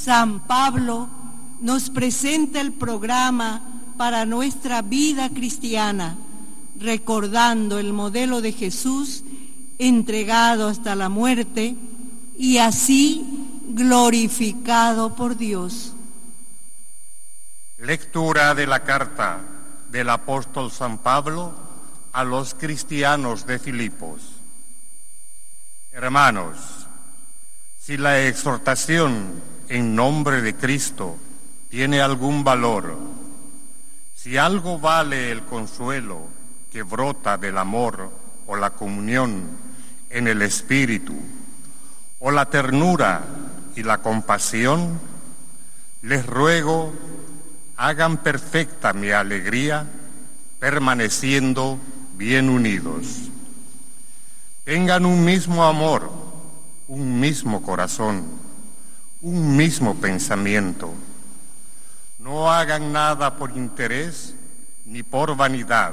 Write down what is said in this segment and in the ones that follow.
San Pablo nos presenta el programa para nuestra vida cristiana, recordando el modelo de Jesús entregado hasta la muerte y así glorificado por Dios. Lectura de la carta del apóstol San Pablo a los cristianos de Filipos. Hermanos, si la exhortación en nombre de Cristo tiene algún valor, si algo vale el consuelo que brota del amor o la comunión en el Espíritu, o la ternura y la compasión, les ruego hagan perfecta mi alegría, permaneciendo bien unidos. Tengan un mismo amor, un mismo corazón, un mismo pensamiento. No hagan nada por interés ni por vanidad,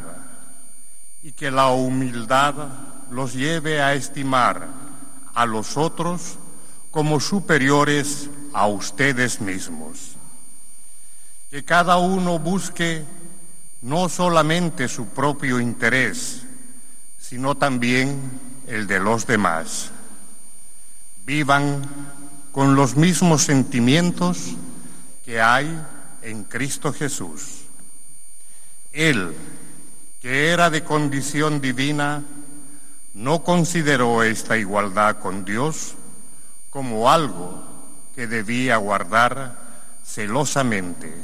y que la humildad los lleve a estimar a los otros como superiores a ustedes mismos. Que cada uno busque no solamente su propio interés, sino también el de los demás. Vivan con los mismos sentimientos que hay en Cristo Jesús. Él, que era de condición divina, no consideró esta igualdad con Dios como algo que debía guardar celosamente.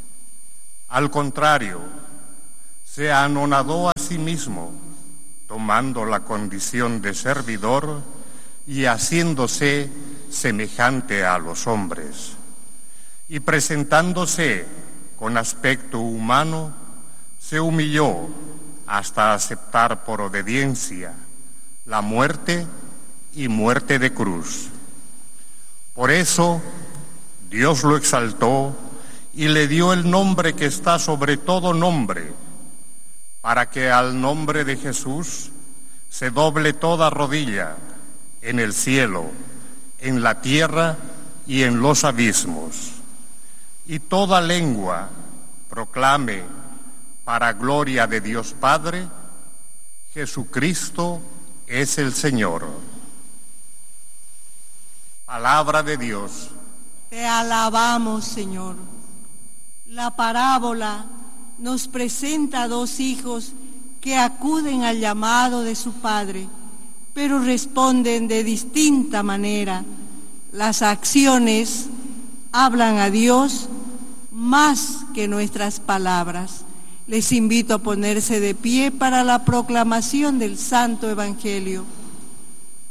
Al contrario, se anonadó a sí mismo, tomando la condición de servidor y haciéndose semejante a los hombres. Y presentándose con aspecto humano, se humilló hasta aceptar por obediencia la muerte y muerte de cruz. Por eso Dios lo exaltó y le dio el nombre que está sobre todo nombre, para que al nombre de Jesús se doble toda rodilla en el cielo, en la tierra y en los abismos, y toda lengua proclame para gloria de Dios Padre, Jesucristo es el Señor. Palabra de Dios. Te alabamos, Señor. La parábola nos presenta a dos hijos que acuden al llamado de su padre, pero responden de distinta manera. Las acciones hablan a Dios más que nuestras palabras. Les invito a ponerse de pie para la proclamación del Santo Evangelio.